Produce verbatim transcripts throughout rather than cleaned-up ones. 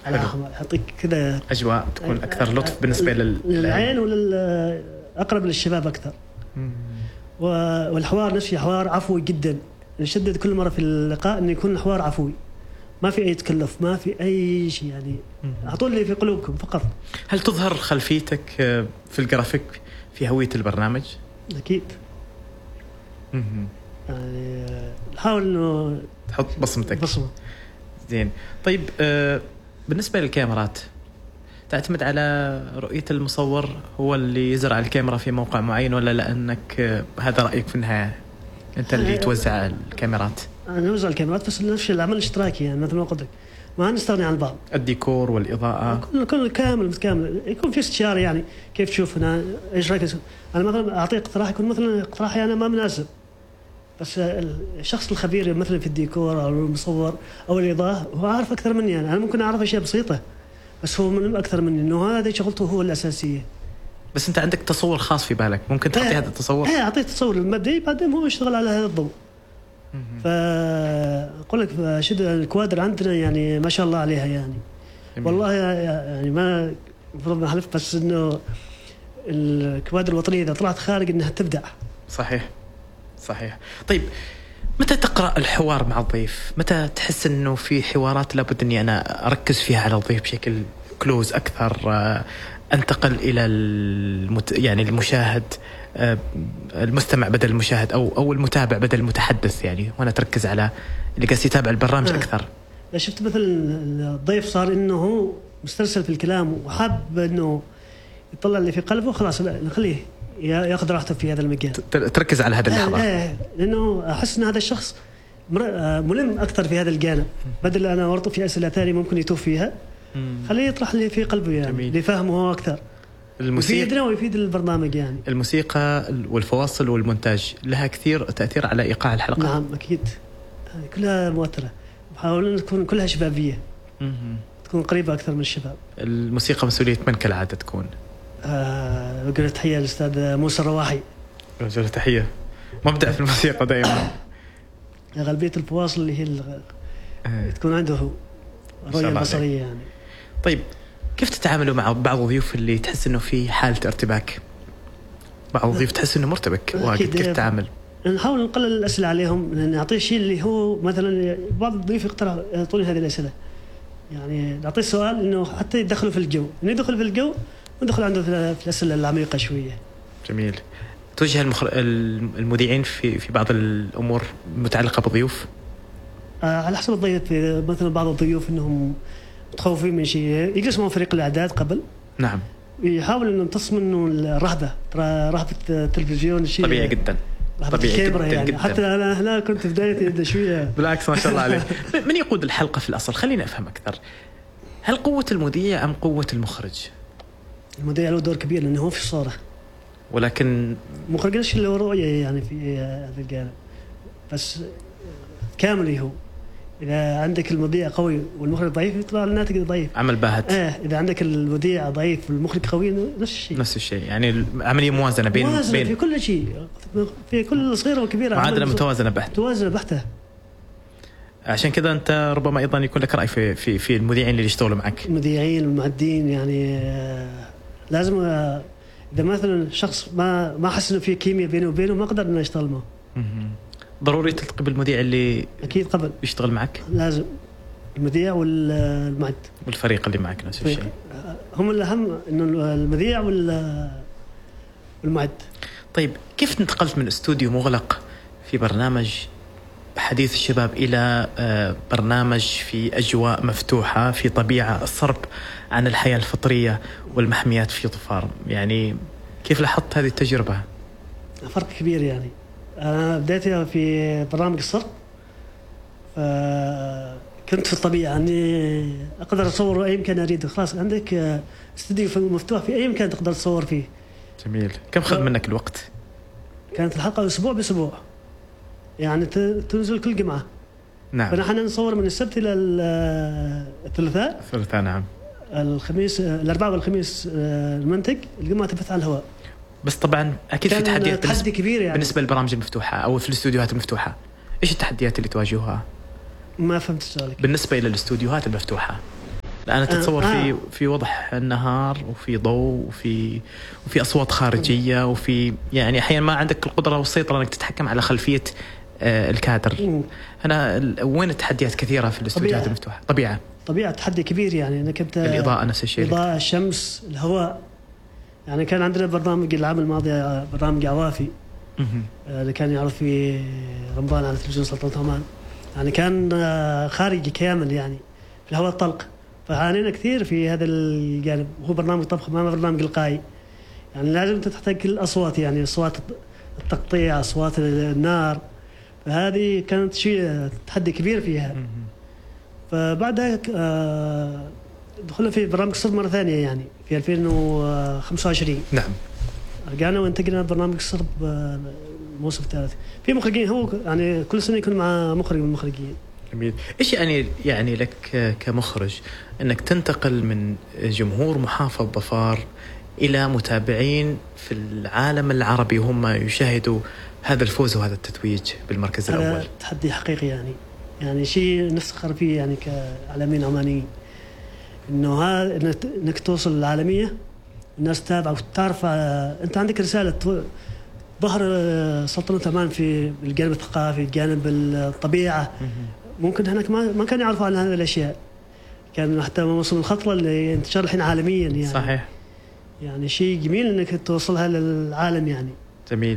على يعطيك كذا أجواء تكون أكثر لطف بالنسبة للعين وللأقرب للشباب أكثر. والحوار نفسه حوار عفوي جدا، نشدد كل مرة في اللقاء إنه يكون الحوار عفوي، ما في أي تكلف، ما في أي شيء، يعني أعطوا اللي في قلوبكم فقط. هل تظهر خلفيتك في الجرافيك في هوية البرنامج؟ أكيد. يعني نحاول إنه تحط بصمتك. بصمة. زين. طيب آه بالنسبة للكاميرات تعتمد على رؤية المصور هو اللي يزرع الكاميرا في موقع معين، ولا لأنك آه هذا رأيك في النهاية أنت اللي توزع الكاميرات؟ أنا نوزع الكاميرات بس نفس العمل الاشتراكي، يعني مثل ما قلت لك ما نستغني عن البعض. الديكور والإضاءة كل كل كامل متكامل، يكون في استشارة يعني كيف تشوف هنا إيش رأيك. أنا مثلا أعطيه اقتراح يكون مثلا اقتراحي أنا ما مناسب، بس الشخص الخبير مثلا في الديكور أو المصور أو الإضاءة هو عارف أكثر مني. يعني أنا ممكن أعرف أشياء بسيطة بس هو من أكثر مني، إنه هذا شغلته هو الأساسية. بس أنت عندك تصور خاص في بالك، ممكن تعطي هذا التصور؟ إيه أعطيه تصور المبدئي بعدين هو يشتغل على هذا الضوء. فأقول لك شد الكوادر عندنا يعني ما شاء الله عليها يعني جميل. والله يعني ما المفروض ما أحلف، بس إنه الكوادر الوطنية إذا طلعت خارج إنها تبدع. صحيح صحيح. طيب متى تقرأ الحوار مع الضيف؟ متى تحس إنه في حوارات لابد إني أنا أركز فيها على الضيف بشكل كلوز أكثر، أنتقل إلى المت... يعني المشاهد، المستمع بدل المشاهد، أو أو المتابع بدل المتحدث، يعني وأنا تركز على اللي قاعد يتابع البرنامج آه. أكثر. لا شفت مثل الضيف صار إنه هو مسترسل في الكلام وحاب إنه يطلع اللي في قلبه، خلاص نخليه ياخذ راحته في هذا المجال، تركز على هذا اللحظة. آه آه لأنه أحس إن هذا الشخص ملم أكثر في هذا الجانب، بدل أنا ورطه في أسئلة ثانية ممكن يتوه فيها، خليه يطرح اللي في قلبه يعني جميل. اللي فهمه هو أكثر، يفيدنا ويفيد البرنامج. يعني الموسيقى والفواصل والمونتاج لها كثير تأثير على إيقاع الحلقة. نعم أكيد كلها مؤثرة، بحاول تكون كلها شبابية م-م. تكون قريبة أكثر من الشباب. الموسيقى مسؤولية من كالعادة تكون؟ آه وقلت تحية للأستاذ موسى الرواحي. وجه تحية، مبدع في الموسيقى دائما. غالبية الفواصل اللي هي اللي تكون عنده رؤية بصرية يعني. طيب كيف تتعاملوا مع بعض الضيوف اللي تحس إنه في حالة ارتباك؟ بعض الضيوف تحس إنه مرتبك واجد، كيف تتعامل؟ نحاول نقلل الأسئلة عليهم، نعطيه شيء اللي هو مثلا بعض الضيوف يقترح يعطوني هذه الأسئلة، يعني نعطيه سؤال إنه حتى يدخلوا في الجو، إنه يدخل في الجو وندخل عنده في الأسئلة العميقة شوية. جميل. توجه المخر... المذيعين في في بعض الأمور متعلقة بالضيوف؟ آه على حسب الضيف، مثلا بعض الضيوف إنهم متخوفين من شيء يجلسوا مع فريق الإعداد قبل. نعم. يحاول إنه يمتص منه الرهبة، ترى رهبة التلفزيون شيء طبيعي جدا. طبيعي جدا, يعني جداً. حتى أنا هنا كنت بدايتي شوية. بالعكس ما شاء الله عليك. من يقود الحلقة في الأصل؟ خلينا أفهم أكثر. هل قوة المذيع أم قوة المخرج؟ المذيع له دور كبير لأنه هو في الصورة، ولكن مخرج ليش له رؤية يعني في هذا الجانب، بس كامل هو. إذا عندك المذيع قوي والمخرج ضعيف يطلع الناتج ضعيف، عمل باهت. آه إذا عندك المذيع ضعيف والمخرج قوي نفس الشيء. نفس الشيء يعني عملية موازنة بين موازنة بين في كل شيء، في كل صغيرة وكبيرة، معادلة متوازنة بحت. متوازنة بحتة. عشان كذا أنت ربما أيضا يكون لك رأي في في في المذيعين اللي يشتغلوا معك. المذيعين المعدين يعني آه لازم آه إذا مثلا شخص ما ما حس إنه في كيمياء بينه وبينه ما أقدر إنه أشتغل معه. ضروري تلتقي بالمذيع اللي أكيد قبل يشتغل معك. لازم المذيع والمعد والفريق اللي معك نفس الشيء، هم الأهم إنه المذيع والمعد. طيب كيف انتقلت من استوديو مغلق في برنامج حديث الشباب إلى برنامج في أجواء مفتوحة في طبيعة الصرب عن الحياة الفطرية والمحميات في ظفار؟ يعني كيف لاحظت هذه التجربة؟ فرق كبير يعني. أنا بدأت في برنامج الصرب كنت في الطبيعة أني أقدر أصور أي مكان أريده، خلاص عندك استوديو مفتوح في أي مكان تقدر تصور فيه. جميل. كم خذ منك الوقت؟ كانت الحلقة أسبوع بأسبوع، يعني تنزل كل جمعة. نعم. فنحن نصور من السبت إلى الثلاثاء. الثلاثاء نعم. الخميس الأربعاء والخميس المنتج، الجمعة تبث على الهواء. بس طبعا أكيد في تحديات تحدي كبير يعني. بالنسبة للبرامج المفتوحة أو في الاستوديوهات المفتوحة، إيش التحديات اللي تواجهها؟ ما فهمت سؤالك. بالنسبة إلى الاستوديوهات المفتوحة أنا تتصور آه. في في وضح النهار وفي ضوء وفي وفي أصوات خارجية وفي يعني أحيانا ما عندك القدرة والسيطرة إنك تتحكم على خلفية آه الكادر. هنا وين التحديات كثيرة في الاستوديوهات المفتوحة؟ طبيعة طبيعة تحدي كبير يعني إنك أنت الإضاءة نفس الشيء، الإضاءة، الشمس، الهواء. يعني كان عندنا برنامج العام الماضي برنامج عوافي اللي كان يعرض في رمضان على تلفزيون سلطنة عمان، يعني كان خارجي كامل يعني في الهواء الطلق، فعانينا كثير في هذا الجانب. هو برنامج طبخ ما برنامج إلقائي، يعني لازم تحتاج كل الأصوات، يعني أصوات التقطيع، أصوات النار، فهذه كانت شيء تحدي كبير فيها. فبعدها دخلنا في برنامج الصرب مرة ثانية يعني في ألفين وخمسة وعشرين. نعم. رجعنا وانتقلنا برنامج الصرب الموسم الثالث. في مخرجين، هو يعني كل سنة يكون مع مخرج من المخرجين. جميل. إيش يعني يعني لك كمخرج إنك تنتقل من جمهور محافظ ظفار إلى متابعين في العالم العربي وهم يشاهدوا هذا الفوز وهذا التتويج بالمركز الأول؟ تحدي حقيقي يعني يعني شيء نفتخر فيه يعني كعالمين عمانيين، إنه هذا إنك توصل للعالمية، الناس تتابع وتعرف. أنت عندك رسالة ظهر سلطنة عمان في الجانب الثقافي، الجانب الطبيعة. ممكن هناك ما ما كانوا يعرفوا عن هذه الأشياء، كان حتى ما وصل الخطوة اللي انتشر الحين عالميا يعني. صحيح. يعني شيء جميل إنك توصلها للعالم يعني. جميل.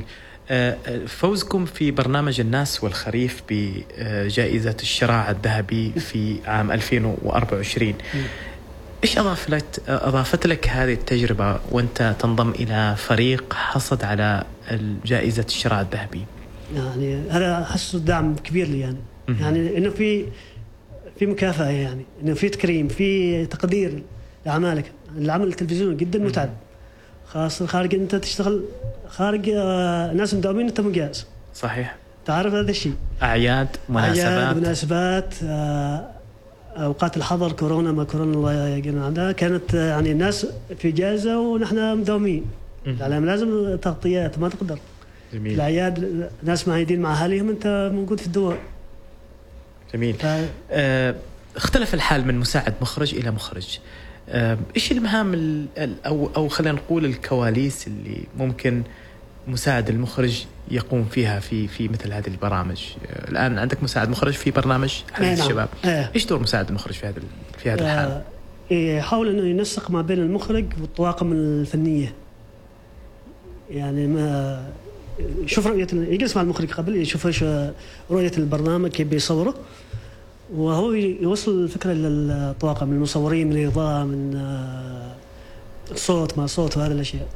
فوزكم في برنامج الناس والخريف بجائزة الشراع الذهبي في عام ألفين وأربعة وعشرين، إيش أضاف لك أضافت لك هذه التجربة وأنت تنضم إلى فريق حصد على جائزة الشراع الذهبي؟ يعني هذا حس دعم كبير لي يعني. م- يعني إنه في في مكافأة، يعني إنه في تكريم، في تقدير لأعمالك. العمل التلفزيوني جدا متعب، خاصة خارج أنت تشتغل خارج آه ناس مداومين، أنت مقياس. صحيح. تعرف هذا الشيء. أعياد، مناسبات. أعياد، مناسبات، آه أوقات الحظر، كورونا ما كورونا الله يقينا عنها، كانت يعني الناس في جائزة ونحن مداومين. الإعلام لازم تغطيات، ما تقدر. جميل. الأعياد ناس معيدين مع أهاليهم، أنت موجود في الدول. جميل. ف... آه اختلف الحال من مساعد مخرج إلى مخرج. آه إيش المهام ال... أو أو خلينا نقول الكواليس اللي ممكن مساعد المخرج يقوم فيها في في مثل هذه البرامج؟ الآن عندك مساعد مخرج في برنامج حديث الشباب. آه. إيش دور مساعد المخرج في هذا في هذا الحال؟ آه يحاول إنه ينسق ما بين المخرج والطواقم الفنية. يعني ما يشوف رؤية، يجلس مع المخرج قبل يشوف إيش رؤية البرنامج كيف بيصوره، وهو يوصل الفكرة للطواقم، من المصورين، من الإضاءة، من الصوت، ما صوت، وهذه الأشياء.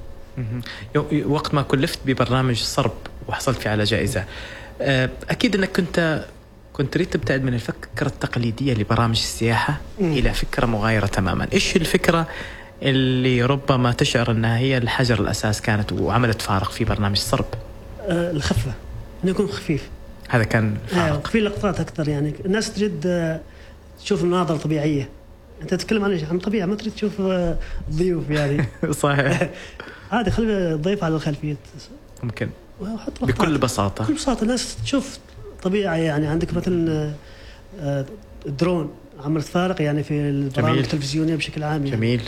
وقت ما كلفت ببرنامج صرب وحصلت فيه على جائزة، أكيد أنك كنت كنت تريد تبتعد من الفكرة التقليدية لبرامج السياحة م. إلى فكرة مغايرة تماما. إيش الفكرة اللي ربما تشعر أنها هي الحجر الأساس كانت وعملت فارق في برنامج صرب؟ أه الخفة، إنه يكون خفيف. هذا كان فارق. في لقطات أكثر، يعني الناس تريد تشوف المناظر طبيعية. أنت تتكلم عن عن طبيعة، ما تريد تشوف ضيوف يعني. صحيح. هذا خلي الضيف على الخلفية ممكن بكل بساطة. بكل بساطة الناس تشوف طبيعة. يعني عندك مثلا الدرون عملت فارق يعني في البرامج التلفزيونية بشكل عام يعني. جميل.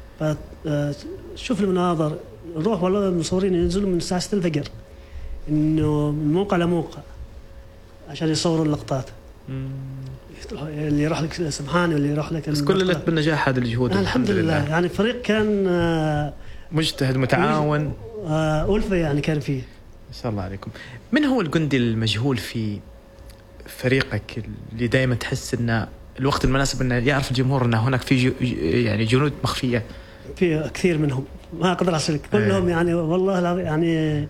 شوف المناظر، نروح والله المصورين ينزلوا من الساعة ستة الفجر، إنه من موقع لموقع عشان يصوروا اللقطات. مم. اللي يروح لك سمحاني واللي يروح لك. بس كل لك بالنجاح هذا الجهود. الحمد, الحمد لله. لله. يعني الفريق كان مجتهد متعاون. ألفة يعني كان فيه. ما شاء الله عليكم. من هو الجندي المجهول في فريقك اللي دائما تحس إنه الوقت المناسب إنه يعرف الجمهور إنه هناك في يعني جنود مخفية؟ في كثير منهم ما أقدر أسلك كلهم. يعني والله يعني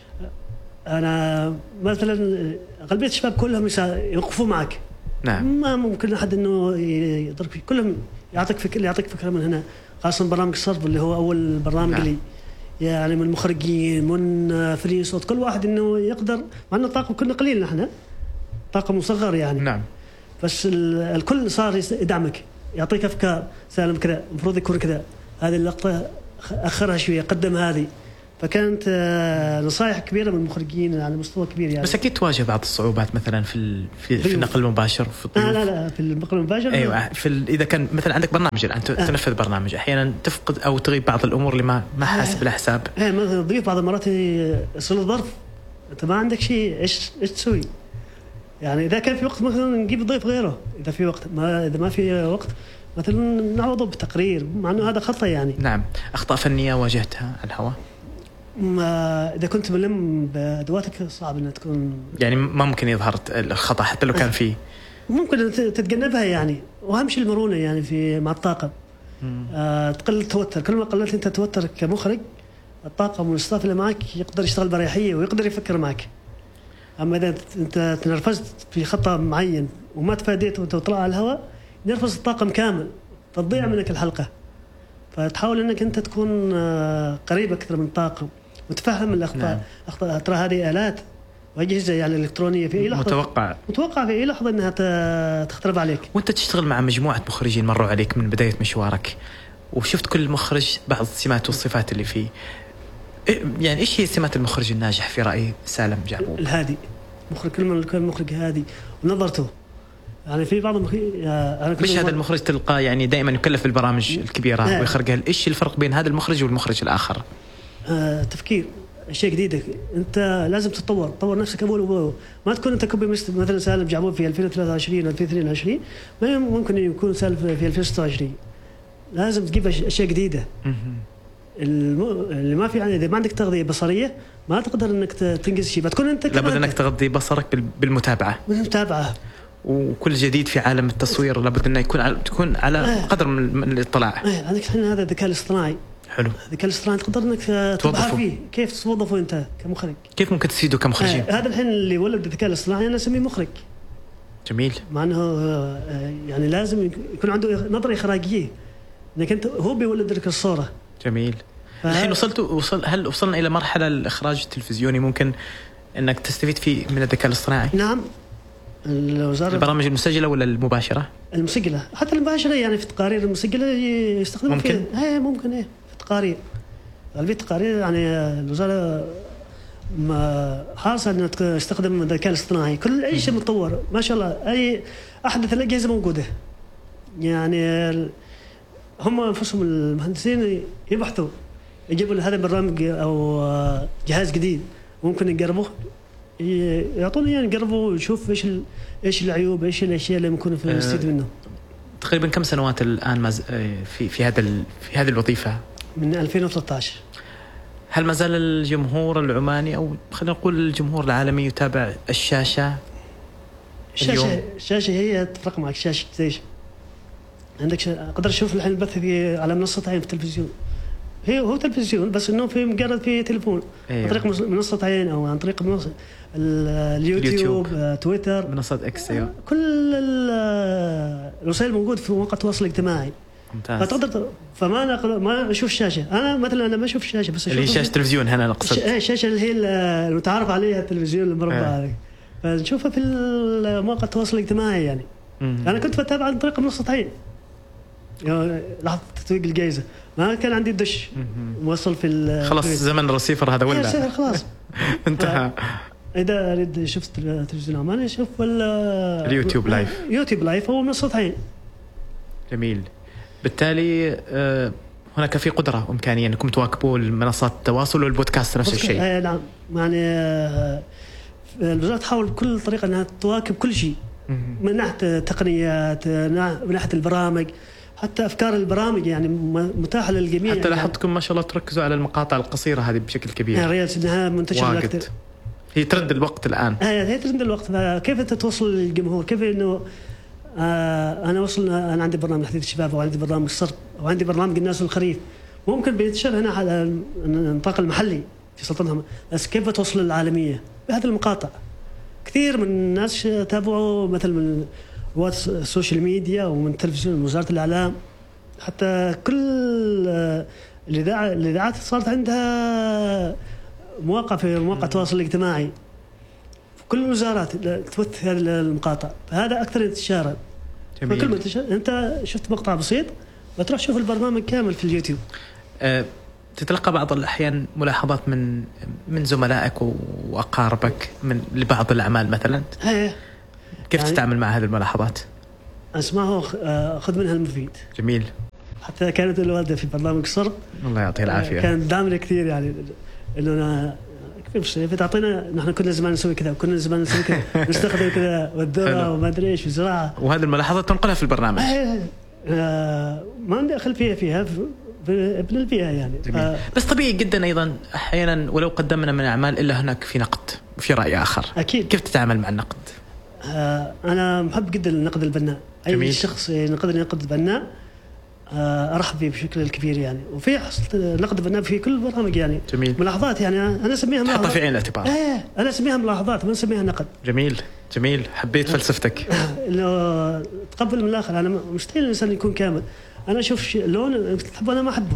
أنا مثلا غالبية الشباب كلهم يوقفوا معك. نعم. ما ممكن أحد إنه يضرب فيه. كلهم يعطيك فكرة، يعطيك فكرة من هنا، خاصة برنامج الصرف اللي هو أول برنامج. نعم. لي يعني من المخرجين، من فريق صوت، كل واحد إنه يقدر، مع إنه طاقم كنا قليل نحن، طاقم مصغر يعني. نعم. بس الكل صار يدعمك، يعطيك أفكار. سالم كذا، المفروض يكون كذا، هذه اللقطة أخرها شوية، قدم هذه، فكانت نصائح كبيرة من المخرجين على مستوى كبير يعني. بس أكيد تواجه بعض الصعوبات مثلا في ال... في, في النقل المباشر في الضيوف. آه لا لا في النقل المباشر. أيوة في ال... إذا كان مثلا عندك برنامج الآن آه. تنفذ برنامج أحيانا تفقد أو تغيب بعض الأمور اللي ما ما حاسب لها حساب. إيه مثلا الضيوف بعض المرات يصير ظرف أنت ما عندك شيء إيش إيش تسوي يعني. إذا كان في وقت مثلا نجيب ضيف غيره، إذا في وقت ما إذا ما في وقت مثلا نعوضه بتقرير، مع إنه هذا خطأ يعني. نعم. أخطاء فنية واجهتها على الهواء؟ ما إذا كنت ملم بأدواتك صعب إنها تكون يعني ما ممكن يظهر الخطأ حتى لو كان فيه. ممكن تتجنبها يعني. وأهم شيء المرونة يعني في مع الطاقم. آه تقلل التوتر. كل ما قللت أنت توتر كمخرج الطاقم والستاف اللي معك يقدر يشتغل بريحية ويقدر يفكر معك. أما إذا أنت تنرفزت في خطأ معين وما تفاديت وأنت طلع على الهواء ينرفز الطاقم كامل فتضيع منك الحلقة. فتحاول أنك أنت تكون قريب أكثر من الطاقم وتفهم الأخطاء. أخطاء ترى هذه آلات وأجهزة يعني إلكترونية في أي لحظة متوقع متوقع في أي لحظة أنها تخترب عليك. وأنت تشتغل مع مجموعة مخرجين مروا عليك من بداية مشوارك وشفت كل مخرج بعض السمات والصفات اللي فيه. يعني إيش هي سمات المخرج الناجح في رأي سالم جعبوب؟ الهادي. مخرج كل كل مخرج هادي ونظرته يعني. في بعض المخرج يعني مش هذا المخرج تلقى يعني دائما يكلف بالبرامج الكبيرة آه. ويخرجها. إيش الفرق بين هذا المخرج والمخرج الآخر؟ آه تفكير أشياء جديدة. أنت لازم تتطور تطور نفسك أول وأول. ما تكون أنت كوبي مست مثلا سالم جعبوب في ألفين وثلاثة وعشرين ألفين واثنين وعشرين ما ممكن يكون سالم في ألفين وستة وعشرين. لازم تجيب أشياء جديدة. اللي ما في يعني إذا ما عندك تغذية بصرية ما تقدر إنك تنجز شيء. بتكون أنت لابد إنك تغذي بصرك بالمتابعة. بالمتابعة. وكل جديد في عالم التصوير لابد إنه يكون على تكون على آه. قدر من الاطلاع. آه. عندك إحنا هذا الذكاء الاصطناعي. حلو. الذكاء الاصطناعي تقدر إنك تبحث فيه كيف توظفه أنت كمخرج. كيف ممكن تفيده كمخرجين؟ آه. هذا الحين اللي ولد الذكاء الاصطناعي أنا أسميه مخرج. جميل. مع إنه آه يعني لازم يكون عنده نظرة إخراجية إنك أنت هو بيولد لك الصورة. جميل. الحين وصلت وصل هل وصلنا إلى مرحلة الإخراج التلفزيوني ممكن إنك تستفيد فيه من الذكاء الاصطناعي؟ نعم. الوزارة البرامج المسجلة ولا المباشرة؟ المسجلة حتى المباشرة يعني في التقارير المسجلة يستخدمون ممكن. هي ممكن إيه في التقارير. في التقارير يعني الوزارة ما حاصل إنها تستخدم الذكاء الاصطناعي. كل أي شيء متطور ما شاء الله. أي أحدث الأجهزة موجودة يعني. هم أنفسهم المهندسين يبحثوا يجيبوا هذا البرنامج أو جهاز جديد ممكن يقربوه يعطوني يعني يقربوا يشوف إيش إيش العيوب إيش الأشياء اللي ممكن نستفيد منه. تقريبا كم سنوات الآن مز... في في هذا ال... في هذه الوظيفة؟ من ألفين وثلاثة عشر. هل ما زال الجمهور العماني أو خلينا نقول الجمهور العالمي يتابع الشاشة؟ الشاشة الشاشة هي تفرق معك. شاشة زيش عندك أقدر أشوف الحين البث في على منصة عين في التلفزيون. هي هو تلفزيون بس إنه في مجرد في تليفون. أيوة. عن طريق منصة عين أو عن طريق منصة اليوتيوب, اليوتيوب. تويتر منصة إكس. أيوة. كل الوسائل موجود في مواقع التواصل الاجتماعي. ممتاز. فتقدر فما أنا ما أشوف الشاشة. أنا مثلا أنا ما أشوف الشاشة بس أشوف اللي شاشة تلفزيون هنا نقصد. الشاشة اللي هي المتعارف عليها التلفزيون المربع هذا. فنشوفها في مواقع التواصل الاجتماعي يعني. مم. أنا كنت بتابع عن طريق منصة عين. لحظة تتويق الجائزة ما كان عندي دش موصل في خلاص زمن الرسيفر هذا ولا خلاص انتهى. إذا أريد شفت التلفزيون عماني أشوف ولا اليوتيوب لايف. يوتيوب لايف هو منصة عين. جميل. بالتالي هناك في قدرة وإمكانية أنكم تواكبوا المنصات التواصل والبودكاست نفس الشيء. نعم يعني الوزارة تحاول بكل طريقة أنها تواكب كل شيء من ناحية تقنيات من ناحية البرامج حتى أفكار البرامج يعني متاحة للجميع. حتى لاحظتكم ما شاء الله تركزوا على المقاطع القصيرة هذه بشكل كبير. يعني ريال إنها منتشرة أكثر. هي ترند الوقت الآن. هي ترند الوقت. كيف أنت توصل للجمهور؟ كيف إنه آه أنا وصل أنا عندي برنامج حديث الشباب أو عندي برنامج الصرف أو عندي برنامج الناس والخريف ممكن بينتشر هنا على النطاق المحلي في سلطنة. بس كيف توصل للعالمية بهذه المقاطع؟ كثير من الناس تابعوا مثل من واتس السوشيال ميديا ومن تلفزيون وزارة الإعلام حتى كل الإذاعة الإذاعات صارت عندها مواقع في مواقع التواصل الاجتماعي في كل الوزارات تبث هذه المقاطع. فهذا أكثر انتشارا. فكل ما انت شفت مقطع بسيط بتروح شوف البرنامج كامل في اليوتيوب. أه تتلقى بعض الأحيان ملاحظات من من زملائك وأقاربك من لبعض الأعمال مثلا؟ ايه. كيف يعني تتعامل مع هذه الملاحظات؟ اسمعه خذ منها المفيد. جميل. حتى كانت الوالده في برنامج صرب، الله يعطيها العافيه، كانت دعمنا كثير يعني انه انا كيف تعطينا، نحن كنا زمان نسوي كذا وكنا زمان نسوي كذا نستخدم كذا والذره وما ادري ايش والزراعه، وهذه الملاحظات تنقلها في البرنامج. آه آه ما عندي خلفيه فيها في ابن البيئه يعني. آه بس طبيعي جدا ايضا احيانا ولو قدمنا من اعمال الا هناك في نقد وفي راي اخر. اكيد. كيف تتعامل مع النقد؟ آه انا محب جدا النقد البناء. اي جميل. شخص ينقدني نقد بناء ارحب به بشكل كبير يعني. وفي حصلت نقد بناء في كل برامج يعني. جميل. ملاحظات يعني انا اسميها ملاحظات، تحطها في عين الاعتبار. ايه انا اسميها ملاحظات ما اسميها نقد. جميل جميل، حبيت فلسفتك. انه تقبل من الاخر. انا مستحيل الانسان يكون كامل. انا اشوف لون تحبه انا ما احبه.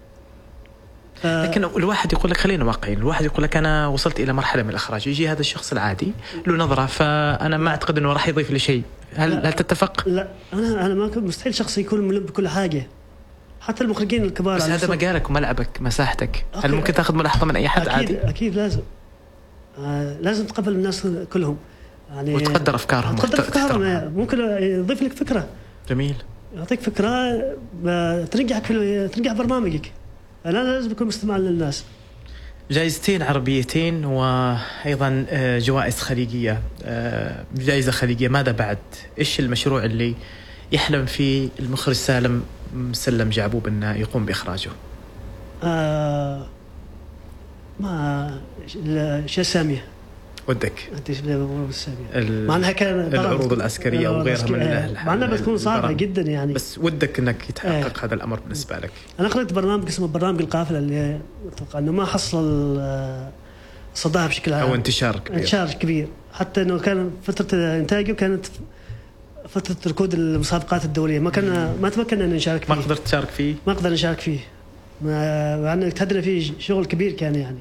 ف... لكن الواحد يقول لك خلينا واقعيين، الواحد يقول لك انا وصلت الى مرحله من الاخراج، يجي هذا الشخص العادي له نظره، فانا ما اعتقد انه راح يضيف لي شيء. هل هل تتفق؟ لا انا انا ما مستحيل شخص يكون ملم بكل حاجه، حتى المخرجين الكبار. بس هذا مجالك وملعبك مساحتك. أوكي. هل ممكن تاخذ ملاحظه من اي حد؟ أكيد عادي؟ اكيد لازم. آه لازم تقبل الناس كلهم يعني، وتقدر افكارهم. تقدر افكارهم. ممكن يضيف لك فكره. جميل. يعطيك فكره تنجحك في تنجح برنامجك. انا لازم اكون مستمع للناس. جائزتين عربيتين وايضا جوائز خليجيه، جائزه خليجيه، ماذا بعد؟ ايش المشروع اللي يحلم فيه المخرج سالم مسلم جعبوب انه يقوم باخراجه؟ آه ما الاشياء الساميه. ودك مع انها كان العروض العسكريه وغيرها من مع انها بتكون صعبه جدا يعني، بس ودك انك يتحقق آه. هذا الامر بالنسبه لك. انا اخرجت برنامج اسمه برنامج القافله اللي اتوقع انه ما حصل صداها بشكل عام او انتشار كبير. انتشار كبير حتى انه كان فتره انتاجه كانت فتره ركود المسابقات الدوليه، ما كنا ما تمكنا ان نشارك فيه. ما قدرت تشارك فيه؟ ما قدرنا نشارك فيه مع ان اجتهدنا فيه شغل كبير كان يعني.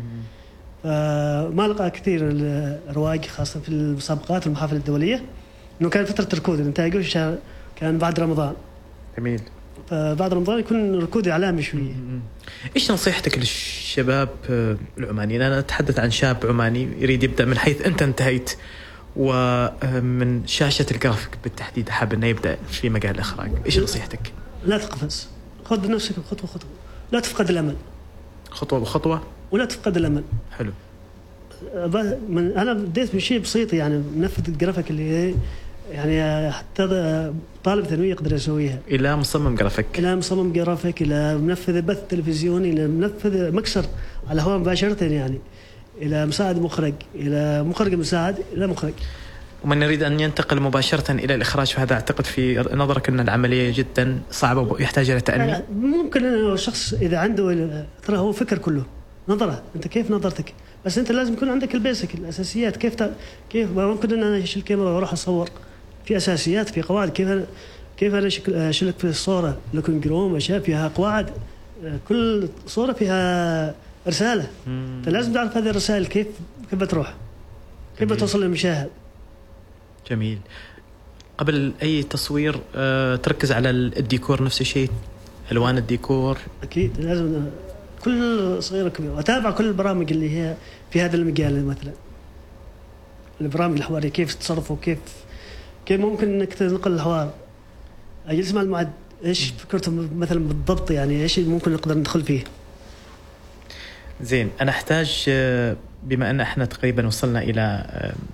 فما لقى كثير الرواج خاصة في المسابقات والمحافل الدولية، إنه كان فترة ركود الإنتاج كان بعد رمضان. جميل. فبعد رمضان يكون ركود إعلامي شوية. إيش نصيحتك للشباب العمانيين؟ أنا أتحدث عن شاب عماني يريد يبدأ من حيث أنت انتهيت ومن شاشة الجرافيك بالتحديد، حاب إنه يبدأ في مجال الإخراج. إيش نصيحتك؟ لا تقفز، خذ بنفسك خطوة خطوة، لا تفقد الأمل. خطوة بخطوة ولا تفقد الأمل. حلو. من أنا بديت بشيء بسيط يعني، منفذ الجرافيك اللي يعني حتى طالب ثانوي يقدر يسويها، إلى مصمم جرافيك، إلى مصمم جرافيك، إلى منفذ بث تلفزيوني، إلى منفذ مكسر على الهواء مباشرة يعني، إلى مساعد مخرج، إلى مخرج مساعد، إلى مخرج. ومن يريد أن ينتقل مباشرة إلى الإخراج، فهذا أعتقد في نظرك أن العملية جدا صعبة ويحتاج إلى تأني. ممكن أنه الشخص إذا عنده ترى هو فكر كله نظرة، أنت كيف نظرتك، بس أنت لازم يكون عندك البيسك الأساسيات. كيف ت... كيف ممكن أن أنا أشيل الكاميرا وأروح أصور؟ في أساسيات، في قواعد. كيف أنا كيف أنا أشيلك في الصورة لكن جروم أشياء فيها قواعد، كل صورة فيها رسالة. فلازم تعرف هذه الرسائل كيف كيف بتروح، كيف بتوصل للمشاهد. جميل. قبل أي تصوير أه تركز على الديكور نفس الشيء، ألوان الديكور؟ أكيد لازم كل صغيرة كبيرة. وأتابع كل البرامج اللي هي في هذا المجال، مثلا البرامج الحوارية كيف تصرفوا، كيف كيف ممكن إنك تنقل الحوار. أجلس مع المعد إيش فكرته مثلا بالضبط يعني، إيش ممكن نقدر ندخل فيه. زين. أنا أحتاج بما أن إحنا تقريبا وصلنا إلى